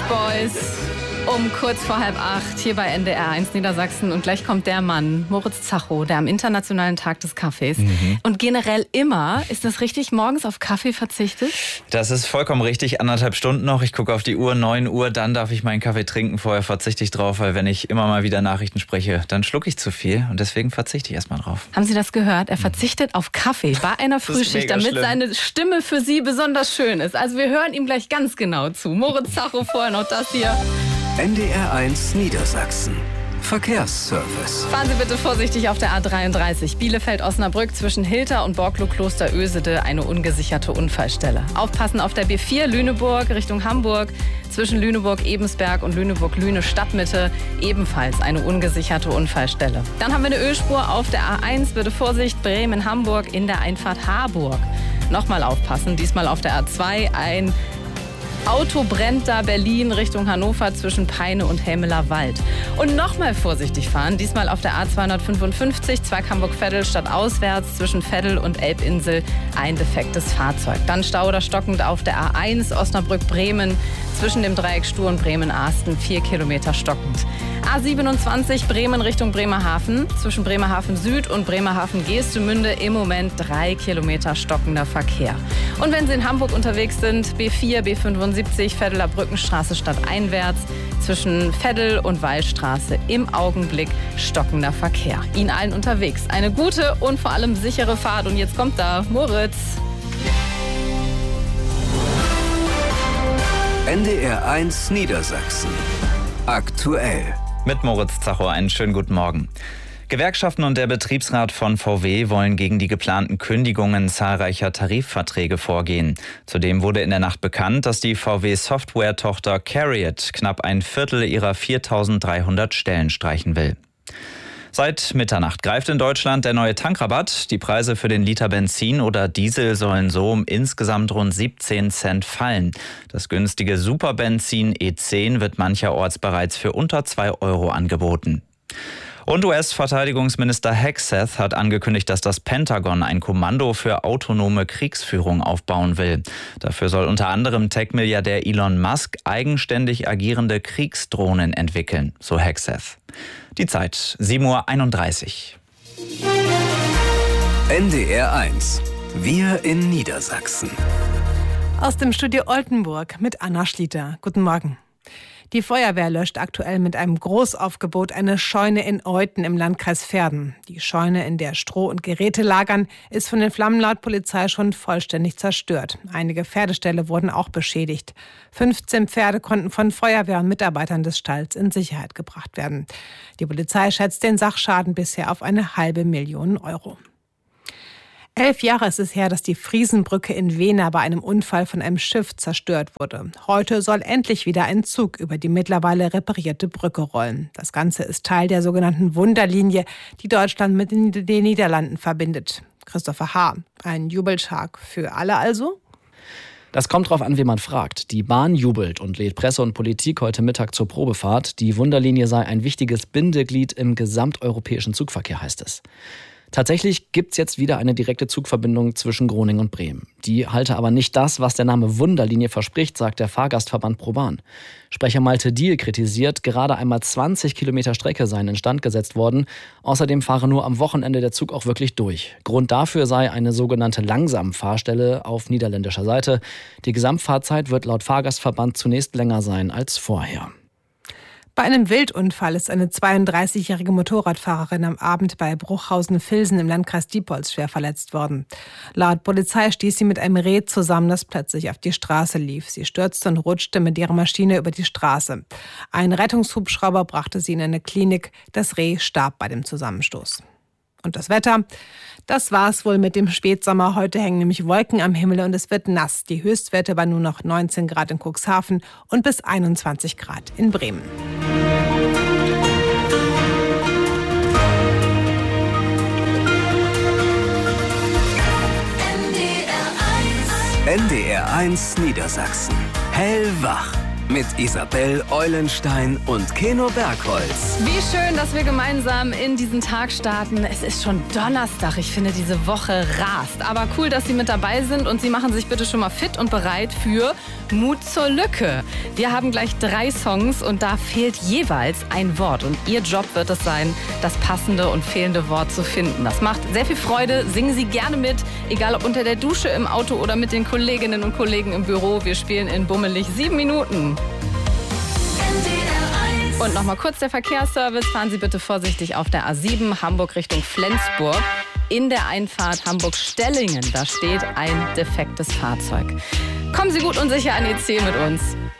Boys um kurz vor 7:30 hier bei NDR 1 Niedersachsen. Und gleich kommt der Mann, Moritz Zacho, der am Internationalen Tag des Kaffees. Und generell immer, ist das richtig, morgens auf Kaffee verzichtet? Das ist vollkommen richtig. 1,5 Stunden noch. Ich gucke auf die Uhr, 9 Uhr, dann darf ich meinen Kaffee trinken. Vorher verzichte ich drauf, weil wenn ich immer mal wieder Nachrichten spreche, dann schlucke ich zu viel. Und deswegen verzichte ich erstmal drauf. Haben Sie das gehört? Er verzichtet auf Kaffee bei einer Frühschicht, damit seine Stimme für Sie besonders schön ist. Also wir hören ihm gleich ganz genau zu. Moritz Zacho, vorher noch das hier. NDR 1 Niedersachsen. Verkehrsservice. Fahren Sie bitte vorsichtig auf der A33 Bielefeld-Osnabrück zwischen Hilter und Borklow-Kloster-Ösede eine ungesicherte Unfallstelle. Aufpassen auf der B4 Lüneburg Richtung Hamburg zwischen Lüneburg-Ebensberg und Lüneburg-Lüne Stadtmitte ebenfalls eine ungesicherte Unfallstelle. Dann haben wir eine Ölspur auf der A1, bitte Vorsicht, Bremen-Hamburg in der Einfahrt Harburg. Nochmal aufpassen, diesmal auf der A2 ein Auto brennt da Berlin Richtung Hannover zwischen Peine und Helmeler Wald. Und nochmal vorsichtig fahren, diesmal auf der A255 Zweig-Hamburg-Veddel stadtauswärts zwischen Veddel und Elbinsel ein defektes Fahrzeug. Dann Stau oder stockend auf der A1 Osnabrück-Bremen zwischen dem Dreieck Stur und Bremen-Arsten 4 Kilometer stockend. A27 Bremen Richtung Bremerhaven zwischen Bremerhaven Süd und Bremerhaven Geestemünde im Moment 3 Kilometer stockender Verkehr. Und wenn Sie in Hamburg unterwegs sind, B4, B75 Veddeler Brückenstraße stadteinwärts zwischen Veddel und Wallstraße im Augenblick stockender Verkehr. Ihnen allen unterwegs eine gute und vor allem sichere Fahrt. Und jetzt kommt da Moritz. NDR 1 Niedersachsen. Aktuell. Mit Moritz Zacho einen schönen guten Morgen. Gewerkschaften und der Betriebsrat von VW wollen gegen die geplanten Kündigungen zahlreicher Tarifverträge vorgehen. Zudem wurde in der Nacht bekannt, dass die VW-Software-Tochter CARIAD knapp ein Viertel ihrer 4.300 Stellen streichen will. Seit Mitternacht greift in Deutschland der neue Tankrabatt. Die Preise für den Liter Benzin oder Diesel sollen so um insgesamt rund 17 Cent fallen. Das günstige Superbenzin E10 wird mancherorts bereits für unter 2 Euro angeboten. Und US-Verteidigungsminister Hegseth hat angekündigt, dass das Pentagon ein Kommando für autonome Kriegsführung aufbauen will. Dafür soll unter anderem Tech-Milliardär Elon Musk eigenständig agierende Kriegsdrohnen entwickeln, so Hegseth. Die Zeit, 7:31 Uhr. NDR 1. Wir in Niedersachsen. Aus dem Studio Oldenburg mit Anna Schlieter. Guten Morgen. Die Feuerwehr löscht aktuell mit einem Großaufgebot eine Scheune in Euthen im Landkreis Verden. Die Scheune, in der Stroh und Geräte lagern, ist von den Flammen laut Polizei schon vollständig zerstört. Einige Pferdeställe wurden auch beschädigt. 15 Pferde konnten von Feuerwehr und Mitarbeitern des Stalls in Sicherheit gebracht werden. Die Polizei schätzt den Sachschaden bisher auf 500.000 Euro. 11 Jahre ist es her, dass die Friesenbrücke in Wehna bei einem Unfall von einem Schiff zerstört wurde. Heute soll endlich wieder ein Zug über die mittlerweile reparierte Brücke rollen. Das Ganze ist Teil der sogenannten Wunderlinie, die Deutschland mit den Niederlanden verbindet. Christopher H., ein Jubeltag für alle also? Das kommt drauf an, wie man fragt. Die Bahn jubelt und lädt Presse und Politik heute Mittag zur Probefahrt. Die Wunderlinie sei ein wichtiges Bindeglied im gesamteuropäischen Zugverkehr, heißt es. Tatsächlich gibt's jetzt wieder eine direkte Zugverbindung zwischen Groningen und Bremen. Die halte aber nicht das, was der Name Wunderlinie verspricht, sagt der Fahrgastverband ProBahn. Sprecher Malte Diehl kritisiert, gerade einmal 20 Kilometer Strecke seien instand gesetzt worden. Außerdem fahre nur am Wochenende der Zug auch wirklich durch. Grund dafür sei eine sogenannte Langsamfahrstelle auf niederländischer Seite. Die Gesamtfahrzeit wird laut Fahrgastverband zunächst länger sein als vorher. Bei einem Wildunfall ist eine 32-jährige Motorradfahrerin am Abend bei Bruchhausen-Vilsen im Landkreis Diepholz schwer verletzt worden. Laut Polizei stieß sie mit einem Reh zusammen, das plötzlich auf die Straße lief. Sie stürzte und rutschte mit ihrer Maschine über die Straße. Ein Rettungshubschrauber brachte sie in eine Klinik. Das Reh starb bei dem Zusammenstoß. Und das Wetter? Das war's wohl mit dem Spätsommer. Heute hängen nämlich Wolken am Himmel und es wird nass. Die Höchstwerte waren nur noch 19 Grad in Cuxhaven und bis 21 Grad in Bremen. NDR 1 Niedersachsen. Hellwach. mit Isabel Eulenstein und Keno Bergholz. Wie schön, dass wir gemeinsam in diesen Tag starten. Es ist schon Donnerstag. Ich finde, diese Woche rast. Aber cool, dass Sie mit dabei sind und Sie machen sich bitte schon mal fit und bereit für Mut zur Lücke. Wir haben gleich 3 Songs und da fehlt jeweils ein Wort. Und Ihr Job wird es sein, das passende und fehlende Wort zu finden. Das macht sehr viel Freude. Singen Sie gerne mit, egal ob unter der Dusche, im Auto oder mit den Kolleginnen und Kollegen im Büro. Wir spielen in bummelig 7 Minuten. Und nochmal kurz der Verkehrsservice. Fahren Sie bitte vorsichtig auf der A7 Hamburg Richtung Flensburg. In der Einfahrt Hamburg-Stellingen, da steht ein defektes Fahrzeug. Kommen Sie gut und sicher an Ihr Ziel mit uns.